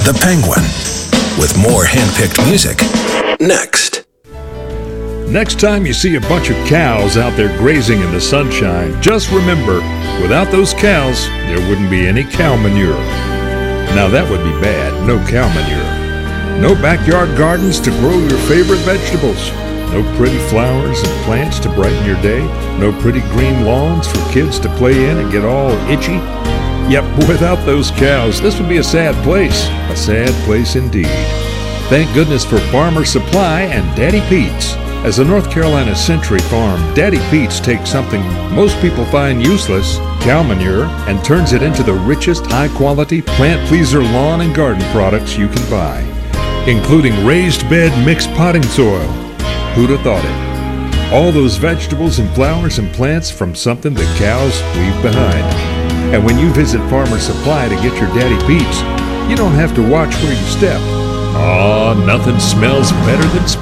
The Penguin, with more hand-picked music. Next. Next time you see a bunch of cows out there grazing in the sunshine, just remember, without those cows, there wouldn't be any cow manure. Now that would be bad, no cow manure. No backyard gardens to grow your favorite vegetables. No pretty flowers and plants to brighten your day. No pretty green lawns for kids to play in and get all itchy. Yep, without those cows, this would be a sad place. A sad place indeed. Thank goodness for Farmer Supply and Daddy Pete's. As a North Carolina Century farm, Daddy Pete's takes something most people find useless, cow manure, and turns it into the richest high-quality plant pleaser lawn and garden products you can buy, including raised bed mixed potting soil. Who'd have thought it? All those vegetables and flowers and plants from something that cows leave behind. And when you visit Farmer Supply to get your Daddy Pete's, you don't have to watch where you step. Aw, nothing smells better than spring.